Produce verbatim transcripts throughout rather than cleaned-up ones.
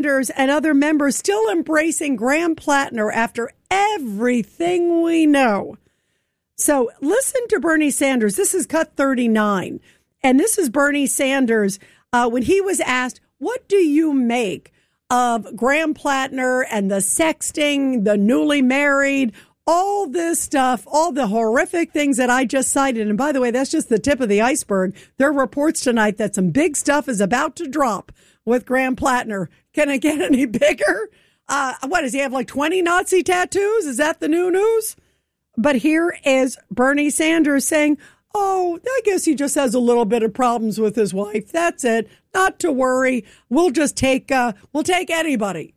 And other members still embracing Graham Plattner after everything we know. So listen to Bernie Sanders. This is cut thirty-nine. And this is Bernie Sanders uh, when he was asked, what do you make of Graham Plattner and the sexting, the newly married, all this stuff, all the horrific things that I just cited. And by the way, that's just the tip of the iceberg. There are reports tonight that some big stuff is about to drop with Graham Plattner. Can it get any bigger? Uh, what, does he have like twenty Nazi tattoos? Is that the new news? But here is Bernie Sanders saying, oh, I guess he just has a little bit of problems with his wife. That's it. Not to worry. We'll just take, uh, we'll take anybody.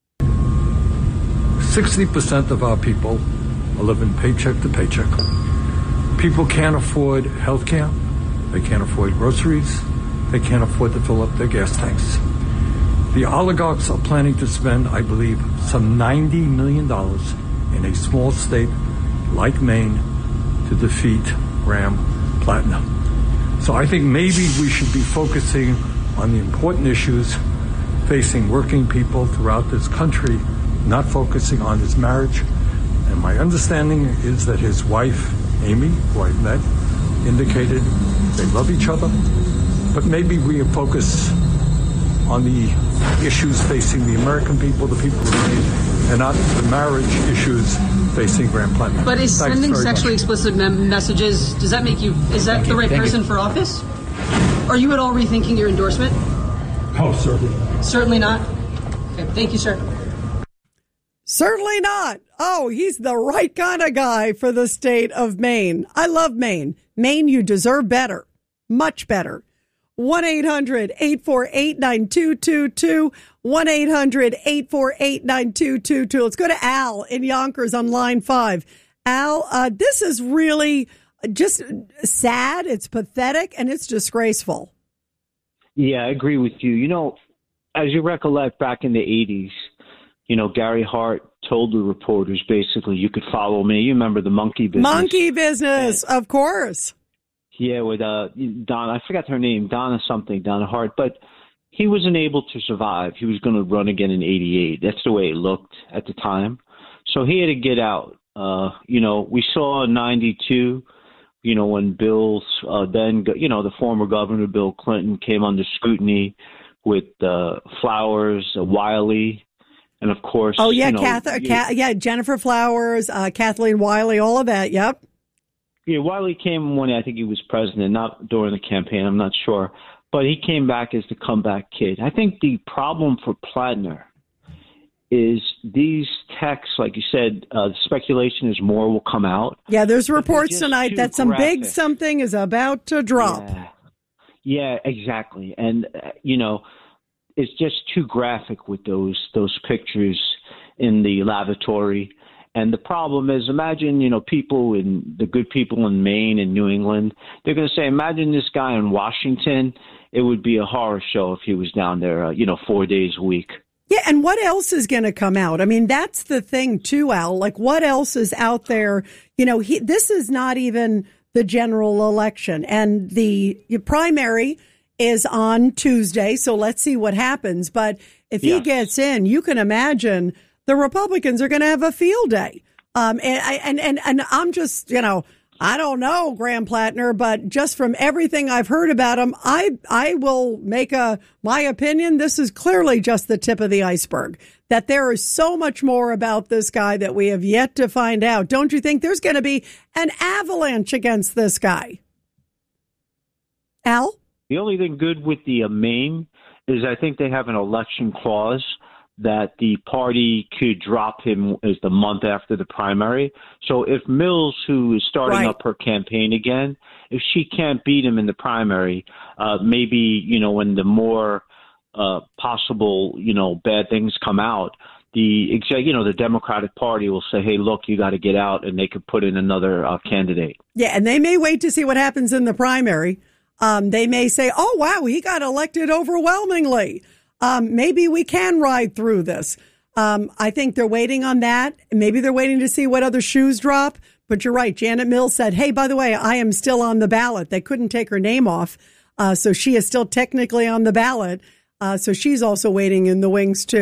sixty percent of our people are living paycheck to paycheck. People can't afford health care. They can't afford groceries. They can't afford to fill up their gas tanks. The oligarchs are planning to spend, I believe, some ninety million dollars in a small state like Maine to defeat Graham Plattner. So I think maybe we should be focusing on the important issues facing working people throughout this country, not focusing on his marriage. And my understanding is that his wife, Amy, who I've met, indicated they love each other. But maybe we focus on the issues facing the American people, the people of Maine, and not the marriage issues facing Graham Plattner. But is Thanks sending sexually much. explicit mem- messages, does that make you, is that Thank the you. right Thank person you. for office? Are you at all rethinking your endorsement? Oh, certainly. Certainly not? Okay, thank you, sir. Certainly not. Oh, he's the right kind of guy for the state of Maine. I love Maine. Maine, you deserve better. Much better. one eight hundred eight four eight nine two two two. one eight hundred eight four eight nine two two two. Let's go to Al in Yonkers on line five. Al, uh, this is really just sad. It's pathetic and it's disgraceful. Yeah, I agree with you. You know, as you recollect back in the eighties, you know, Gary Hart told the reporters basically, you could follow me. You remember the monkey business? Monkey business, and, of course. Yeah, with uh, Donna, I forgot her name, Donna something, Donna Hart. But he wasn't able to survive. He was going to run again in eighty-eight. That's the way it looked at the time. So he had to get out. Uh, you know, we saw in ninety-two, you know, when Bill's uh, then, you know, the former governor, Bill Clinton, came under scrutiny with uh, Flowers, uh, Wiley. And of course, oh yeah, you know, Kath- you, Ka- yeah, Jennifer Flowers, uh, Kathleen Wiley, all of that. Yep. Yeah, Wiley came when I think he was president, not during the campaign. I'm not sure, but he came back as the comeback kid. I think the problem for Plattner is these texts, like you said, uh, the speculation is more will come out. Yeah, there's reports tonight that some graphic. big something is about to drop. Yeah, yeah exactly, and uh, you know. It's just too graphic with those those pictures in the lavatory. And the problem is, imagine, you know, people in the good people in Maine and New England, they're going to say, imagine this guy in Washington. It would be a horror show if he was down there, uh, you know, four days a week. Yeah. And what else is going to come out? I mean, that's the thing, too, Al. Like, what else is out there? You know, he, this is not even the general election, and the primary is on Tuesday, so let's see what happens. But if yeah. he gets in, you can imagine the Republicans are going to have a field day. Um, and, I, and and and I'm just, you know, I don't know Graham Plattner, but just from everything I've heard about him, I I will make a my opinion. This is clearly just the tip of the iceberg. That there is so much more about this guy that we have yet to find out. Don't you think there's going to be an avalanche against this guy, Al? The only thing good with the uh, Maine is I think they have an election clause that the party could drop him as the month after the primary. So if Mills, who is starting right. up her campaign again, if she can't beat him in the primary, uh, maybe, you know, when the more uh, possible, you know, bad things come out, the you know the Democratic Party will say, hey, look, you got to get out, and they could put in another uh, candidate. Yeah, and they may wait to see what happens in the primary. Um, they may say, oh, wow, he got elected overwhelmingly. Um, maybe we can ride through this. Um, I think they're waiting on that. Maybe they're waiting to see what other shoes drop. But you're right. Janet Mills said, hey, by the way, I am still on the ballot. They couldn't take her name off. Uh, so she is still technically on the ballot. Uh, so she's also waiting in the wings, too.